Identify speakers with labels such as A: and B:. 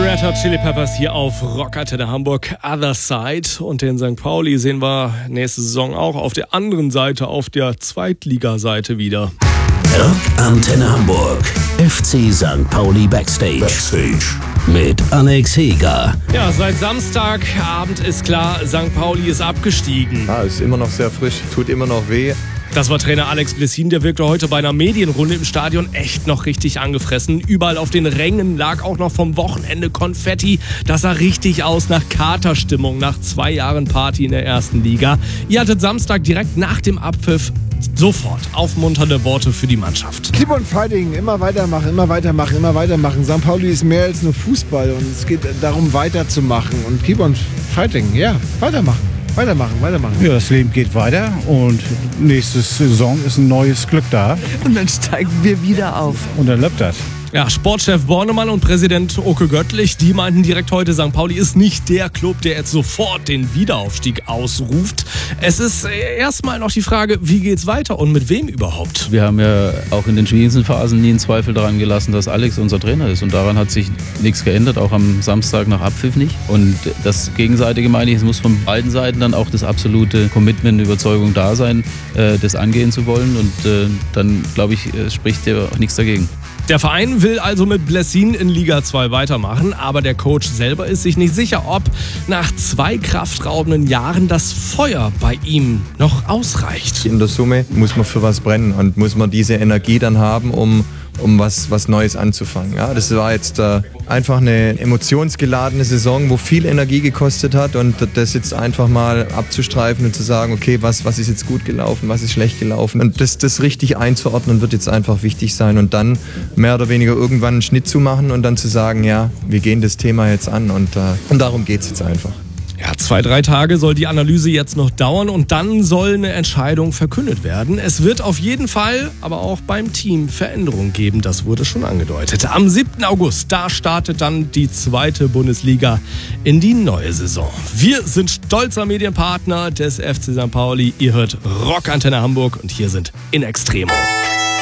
A: Red Hot Chili Peppers hier auf Rockantenne Hamburg, Other Side. Und den St. Pauli sehen wir nächste Saison auch auf der anderen Seite, auf der Zweitligaseite wieder.
B: Rockantenne Hamburg, FC St. Pauli Backstage. Mit Alex Heger.
A: Ja, seit Samstagabend ist klar, St. Pauli ist abgestiegen.
C: Ja, ist immer noch sehr frisch, tut immer noch weh.
A: Das war Trainer Alex Blessin, der wirkte heute bei einer Medienrunde im Stadion echt noch richtig angefressen. Überall auf den Rängen lag auch noch vom Wochenende Konfetti. Das sah richtig aus nach Katerstimmung, nach 2 Jahren Party in der ersten Liga. Ihr hattet Samstag direkt nach dem Abpfiff sofort aufmunternde Worte für die Mannschaft.
D: Keep on fighting, immer weitermachen, immer weitermachen, immer weitermachen. St. Pauli ist mehr als nur Fußball und es geht darum weiterzumachen. Und keep on fighting, ja, weitermachen. Weitermachen.
E: Ja, das Leben geht weiter und nächste Saison ist ein neues Glück da.
F: Und dann steigen wir wieder auf.
E: Und dann läuft das.
A: Ja, Sportchef Bornemann und Präsident Oke Göttlich, die meinten direkt heute, St. Pauli ist nicht der Club, der jetzt sofort den Wiederaufstieg ausruft. Es ist erstmal noch die Frage, wie geht's weiter und mit wem überhaupt?
G: Wir haben ja auch in den schwierigsten Phasen nie einen Zweifel daran gelassen, dass Alex unser Trainer ist. Und daran hat sich nichts geändert, auch am Samstag nach Abpfiff nicht. Und das Gegenseitige meine ich, es muss von beiden Seiten dann auch das absolute Commitment, Überzeugung da sein, das angehen zu wollen. Und dann, glaube ich, spricht ja auch nichts dagegen.
A: Der Verein will also mit Blessin in Liga 2 weitermachen, aber der Coach selber ist sich nicht sicher, ob nach 2 kraftraubenden Jahren das Feuer bei ihm noch ausreicht.
C: In der Summe muss man für was brennen und muss man diese Energie dann haben, um was Neues anzufangen. Ja, das war jetzt einfach eine emotionsgeladene Saison, wo viel Energie gekostet hat und das jetzt einfach mal abzustreifen und zu sagen, okay, was ist jetzt gut gelaufen, was ist schlecht gelaufen und das richtig einzuordnen wird jetzt einfach wichtig sein und dann mehr oder weniger irgendwann einen Schnitt zu machen und dann zu sagen, ja, wir gehen das Thema jetzt an und darum geht es jetzt einfach.
A: Ja, 2-3 Tage soll die Analyse jetzt noch dauern und dann soll eine Entscheidung verkündet werden. Es wird auf jeden Fall aber auch beim Team Veränderungen geben, das wurde schon angedeutet. Am 7. August, da startet dann die 2. Bundesliga in die neue Saison. Wir sind stolzer Medienpartner des FC St. Pauli. Ihr hört Rockantenne Hamburg und hier sind In Extremo.